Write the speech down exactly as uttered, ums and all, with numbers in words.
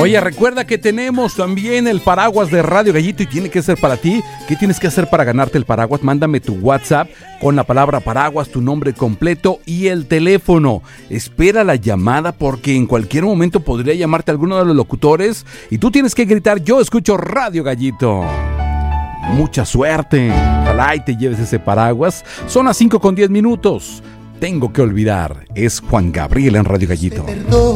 Oye, recuerda que tenemos también el paraguas de Radio Gallito y tiene que ser para ti. ¿Qué tienes que hacer para ganarte el paraguas? Mándame tu WhatsApp con la palabra paraguas, tu nombre completo y el teléfono. Espera la llamada porque en cualquier momento podría llamarte alguno de los locutores y tú tienes que gritar: yo escucho Radio Gallito. Mucha suerte. Ojalá y te lleves ese paraguas. Son las cinco con diez minutos. Tengo que olvidar. Es Juan Gabriel en Radio Gallito.